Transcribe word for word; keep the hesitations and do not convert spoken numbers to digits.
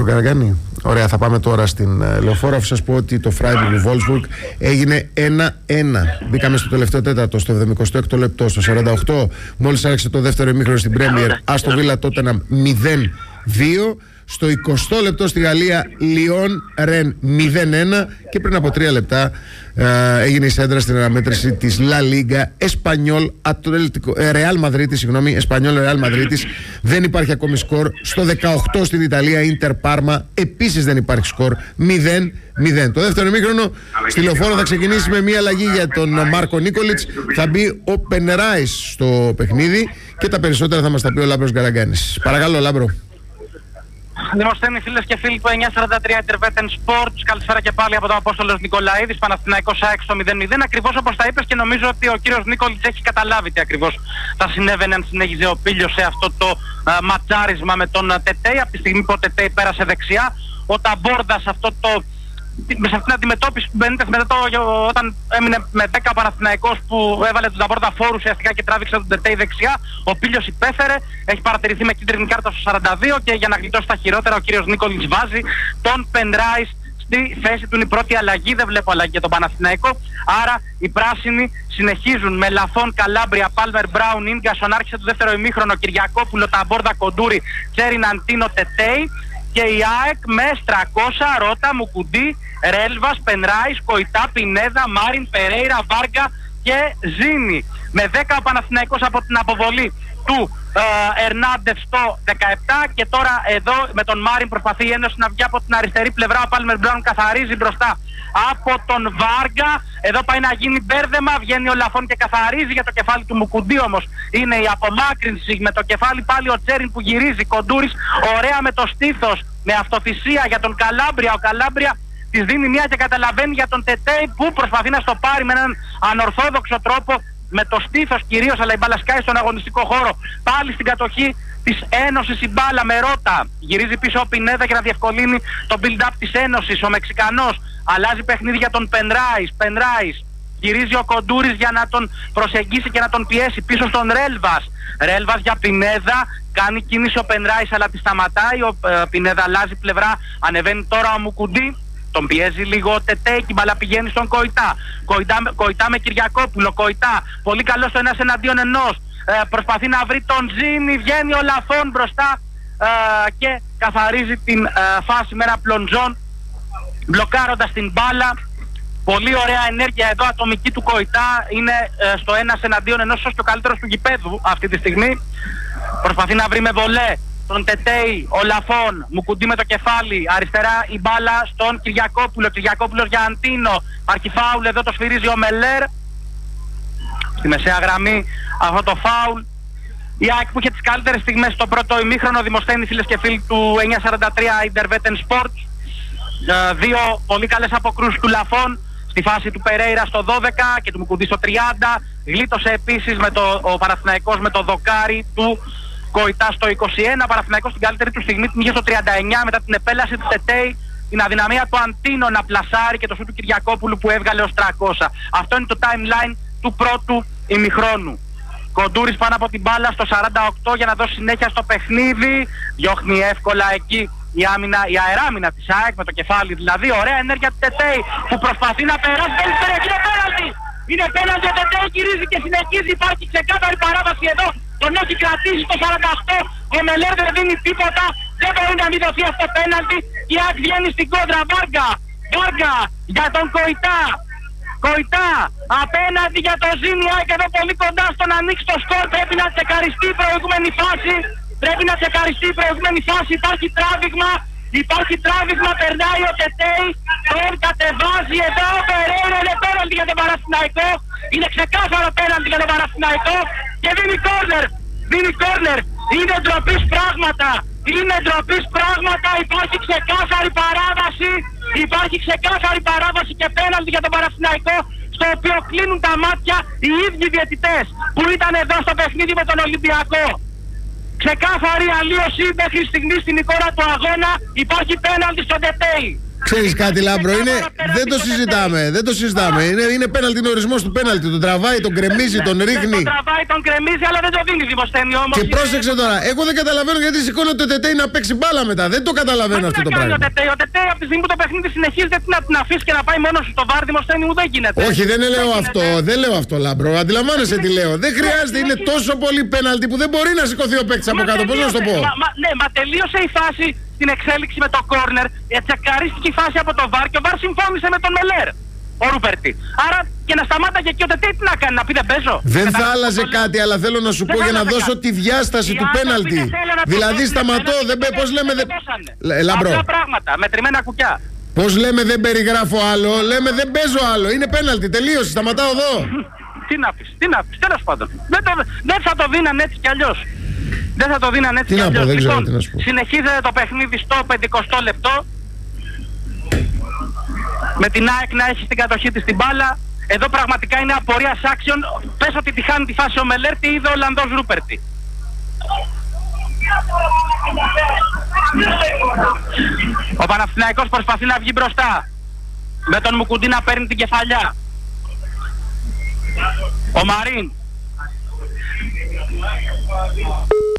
Καραγκάνη. Ωραία, θα πάμε τώρα στην uh, Λεωφόρο. Αφού σας πω ότι το Freiburg Wolfsburg έγινε ένα ένα. Μπήκαμε στο τελευταίο τέταρτο, στο εβδομηκοστό έκτο λεπτό, στο σαράντα οκτώ. Μόλις άρχισε το δεύτερο ημίχρονο στην Premier, Άστον Βίλα Τότεναμ μηδέν δύο. Στο εικοστό λεπτό στη Γαλλία, Λιόν Ρεν μηδέν ένα. Και πριν από τρία λεπτά ε, έγινε η σέντρα στην αναμέτρηση της La Liga Εσπανιόλ Ρεάλ Μαδρίτης. Συγγνώμη, Εσπανιόλ Ρεάλ Μαδρίτης. Δεν υπάρχει ακόμη σκορ. Στο δεκαοκτώ στην Ιταλία, Ίντερ Πάρμα. Επίσης δεν υπάρχει σκορ. μηδέν μηδέν. Το δεύτερο ημίχρονο στη Λεωφόρο θα ξεκινήσει με μια αλλαγή για τον Μάρκο Νίκολιτς. Θα μπει ο Πενεράης στο παιχνίδι και τα περισσότερα θα μας τα πει ο Λάμπρος Γκαραγκάνης. Παρακαλώ, Λάμπρο. Δημοσθένοι φίλες και φίλοι του εννιακόσια σαράντα τρία Intervetten Sports, καλησπέρα και πάλι από τον Απόστολος Νικολαίδης, Παναθηναϊκός ΑΕΚ στο μηδέν μηδέν. Ακριβώς όπως τα είπες, και νομίζω ότι ο κύριος Νίκολιτς έχει καταλάβει τι ακριβώς θα συνέβαινε αν συνέχιζε ο Πίλιος σε αυτό το α, ματσάρισμα με τον Τετέι. Από τη στιγμή που ο Τετέι πέρασε δεξιά, ο Ταμπόρδα σε αυτό το... με σε αυτήν την αντιμετώπιση που μπαίνετε μετά το, όταν έμεινε με δέκα ο Παναθηναϊκός που έβαλε τον Ταμπόρδα φόρου ουσιαστικά και τράβηξε τον Τετέι δεξιά, ο Πίλιος υπέφερε, έχει παρατηρηθεί με κίτρινη κάρτα στο σαράντα δύο και για να γλιτώσει τα χειρότερα ο κύριος Νίκολιτς βάζει τον Πενράις στη θέση του. Είναι η πρώτη αλλαγή, δεν βλέπω αλλαγή για τον Παναθηναϊκό. Άρα οι πράσινοι συνεχίζουν με Λαφόν, Καλάμπρια, Πάλμερ, Μπράουν, Ίνγκασον. Άρχισε το δεύτερο ημίχρονο, Κυριακόπουλο, Ταμπόρδα, Κοντούρι, Τσέριν, Αντίνο, Τετέι. Και η ΑΕΚ με Στρακώσα, Ρότα, Μουκουντή, Ρέλβας, Πενράης, Κοϊτά, Πινέδα, Μάριν, Περέιρα, Βάρκα και Ζήνη. Με δέκα ο Παναθηναϊκός από την αποβολή του ε, Ερνάντεφ στο δεκαεπτά. Και τώρα εδώ με τον Μάριν προσπαθεί η Ένωση να βγει από την αριστερή πλευρά. Ο Πάλμερ Μπράουν καθαρίζει μπροστά από τον Βάργα. Εδώ πάει να γίνει μπέρδεμα, βγαίνει ο Λαφόν και καθαρίζει για το κεφάλι του Μουκουντή. Όμως είναι η απομάκρυνση με το κεφάλι πάλι ο Τσέριν που γυρίζει. Κοντούρης ωραία με το στήθος, με αυτοθυσία για τον Καλάμπρια. Ο Καλάμπρια της δίνει μια και καταλαβαίνει για τον Τετέι που προσπαθεί να στο πάρει με έναν ανορθόδοξο τρόπο, με το στήθος κυρίως, αλλά η μπάλα σκάει στον αγωνιστικό χώρο. Πάλι στην κατοχή της Ένωσης η μπάλα με Ρότα. Γυρίζει πίσω ο Πινέδα για να διευκολύνει το build-up της Ένωσης. Ο Μεξικανός αλλάζει παιχνίδι για τον Πενράις. Πενράις γυρίζει ο Κοντούρης για να τον προσεγγίσει και να τον πιέσει πίσω στον Ρέλβας. Ρέλβας για Πινέδα. Κάνει κίνηση ο Πενράις αλλά τη σταματάει. Ο ε, Πινέδα αλλάζει πλευρά. Ανεβαίνει τώρα ο Μουκουντή. Τον πιέζει λίγο ο Τετέι και η μπάλα πηγαίνει στον Κοϊτά. Κοϊτά, Κοϊτά με Κυριακόπουλο. Κοϊτά πολύ καλό στο ένας εναντίον ενός. Ε, προσπαθεί να βρει τον Ζήνη. Βγαίνει ο Λαφόν μπροστά ε, και καθαρίζει την ε, φάση με ένα πλοντζόν, μπλοκάροντας την μπάλα. Πολύ ωραία ενέργεια εδώ ατομική του Κοϊτά. Είναι ε, στο ένας εναντίον ενός, ίσως και ο καλύτερος του γηπέδου αυτή τη στιγμή. Προσπαθεί να βρει με βολέ τον Τετέι, ο Λαφόν, Μουκουντή με το κεφάλι, αριστερά η μπάλα στον Κυριακόπουλο, Κυριακόπουλος για Αντίνο, υπάρχει φάουλ, εδώ το σφυρίζει ο Μελέρ, στη μεσαία γραμμή αυτό το φάουλ. Η ΑΕΚ που είχε τις καλύτερες στιγμές στο πρώτο ημίχρονο, Δημοσθένοι φίλες και φίλοι του εννιακόσια σαράντα τρία Intervetten Sports, δύο πολύ καλές αποκρούσεις του Λαφόν, στη φάση του Περέιρα στο δώδεκα και του Μουκουντή στο τριάντα, γλίτωσε επίσης με το, ο Παναθηναϊκός με το δοκάρι του Κοϊτά στο είκοσι ένα. Παναθηναϊκός στην καλύτερη του στιγμή την είχε στο τριάντα εννιά μετά την επέλαση του Τετέι, την αδυναμία του Αντίνο να πλασάρει και το σου του Κυριακόπουλου που έβγαλε ως τριακόσια. Αυτό είναι το timeline του πρώτου ημιχρόνου. Κοντούρης πάνω από την μπάλα στο σαράντα οκτώ για να δώσει συνέχεια στο παιχνίδι. Διώχνει εύκολα εκεί η, άμυνα, η αεράμυνα της ΑΕΚ με το κεφάλι. Δηλαδή ωραία ενέργεια του Τετέι που προσπαθεί να περάσει. Δεν είναι πέναλτι! Είναι πέναλτι, ο Τετέι γυρίζει και συνεχίζει. Υπάρχει ξεκάθαρη παράβαση εδώ. Τον έχει κρατήσει στο σαράντα οκτώ. Ο Μελέρ δεν δίνει τίποτα. Δεν μπορεί να μην δοθεί αυτό πέναλτι. Η ΑΕΚ βγαίνει στην κόντρα. Βάργα. Βάργα για τον Κοϊτά. Κοϊτά. Απέναντι για τον Ζήνη. ΑΕΚ εδώ πολύ κοντά στο να ανοίξει το σκορ. Πρέπει να τσεκαριστεί η προηγούμενη φάση. Πρέπει να τσεκαριστεί η προηγούμενη φάση. Υπάρχει τράβηγμα. Υπάρχει τράβηγμα. Περνάει ο Τετέι. Τον κατεβάζει εδώ. Περέιρα είναι πέναλτι για τον Παναθηναϊκό. Είναι ξεκάθαρο πέναλτι για τον Παναθηναϊκό. Και δίνει κόρνερ, δίνει κόρνερ, είναι ντροπής πράγματα, είναι ντροπής πράγματα, υπάρχει ξεκάθαρη παράβαση, υπάρχει ξεκάθαρη παράβαση και πέναλτι για τον Παναθηναϊκό, στο οποίο κλείνουν τα μάτια οι ίδιοι διαιτητές που ήταν εδώ στο παιχνίδι με τον Ολυμπιακό. Ξεκάθαρη αλλίωση μέχρι στιγμή στην εικόνα του αγώνα, υπάρχει πέναλτι στον Τετέι. Ξέρεις κάτι, Λάμπρο, είναι, δεν το συζητάμε, δεν το συζητάμε. Είναι, είναι πέναλτι, είναι ορισμός του πέναλτι. Τον τραβάει, τον κρεμίζει, τον ρίχνει. Τον τραβάει, τον κρεμίζει, αλλά δεν το δίνει Δημοσθένη όμως. Και πρόσεξε τώρα, εγώ δεν καταλαβαίνω γιατί σηκώνει το Τετέι να παίξει μπάλα μετά. Δεν το καταλαβαίνω αυτό το πράγμα. Ο Τετέι, ο Τετέι από τη στιγμή που το παιχνίδι συνεχίζεται, τι να την αφήσει και να πάει μόνο σου στο βάρ, Δημοσθένη μου, δεν γίνεται. Όχι, δεν λέω αυτό, δεν λέω αυτό, Λάμπρο. Αντιλαμβάνεσαι τι λέω. Δεν χρειάζεται, είναι τόσο πολύ πέναλτι που δεν μπορεί να σηκωθεί ο παίκτης από κάτω. Πώς να σου το πω. Ναι, μα τελείωσε η φάση στην εξέλιξη με το κόρνερ, τσεκαρίστηκε η φάση από το βάρ και ο βάρ συμφώνησε με τον Μελέρ, ο Ρούπερτη. Άρα και να σταμάταγε και ο Τετέι τι να κάνει, να πει δεν παίζω. Δεν θα άλλαζε κάτι, αλλά θέλω να σου πω για να δώσω τη διάσταση του πέναλτι. Δηλαδή σταματώ, δεν πέ, πώς λέμε δεν... Λαμπρό. Αυτά πράγματα, μετρημένα κουκιά. Πώς λέμε δεν περιγράφω άλλο, λέμε δεν παίζω άλλο, είναι πέναλτι, τελείωσε, σταματάω εδώ. Τι να πεις, τι να πεις, τέλος πάντων. Δεν, το, δεν θα το δίναν έτσι κι αλλιώς. Δεν θα το δίναν έτσι κι αλλιώς. Δεν λοιπόν, τι να σου πω. Συνεχίζεται το παιχνίδι στο πενηκοστό λεπτό. Με την ΑΕΚ να έχει στην κατοχή της την μπάλα. Εδώ πραγματικά είναι απορίας άξιων. Πες ότι τη χάνει τη φάση ο Μελέρ, τι είδε ο Ολλανδός Ρούπερτη. Ο Παναθηναϊκός προσπαθεί να βγει μπροστά. Με τον Μουκουντή να παίρνει την κεφαλιά. Ο Μαρίν.